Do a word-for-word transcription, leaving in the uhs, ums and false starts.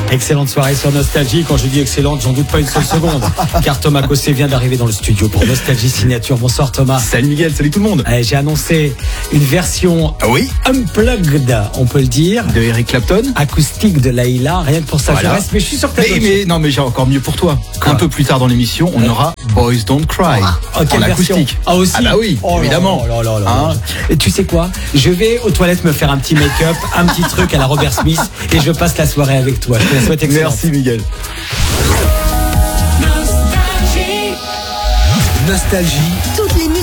Excellente soirée sur Nostalgie. Quand je dis excellente, j'en doute pas une seule seconde. Car Thomas Cossé vient d'arriver dans le studio pour Nostalgie Signature. Bonsoir Thomas. Salut Miguel, salut tout le monde. Allez, j'ai annoncé une version ah oui unplugged, on peut le dire. De Eric Clapton. Acoustique de Layla. Rien que pour ça, voilà. je reste. Mais je suis sûr que mais, mais non, mais j'ai encore mieux pour toi. Quoi? Un peu plus tard dans l'émission, on ouais. aura Boys Don't Cry. Ah, en acoustique. Ah aussi. Ah bah oui, oh évidemment. Là, là, là, là, hein et tu sais quoi? Je vais aux toilettes me faire un petit make-up, un petit truc à la Robert Smith et je passe la soirée avec toi. Je te la souhaite excellente. Merci Miguel. Nostalgie. Nostalgie.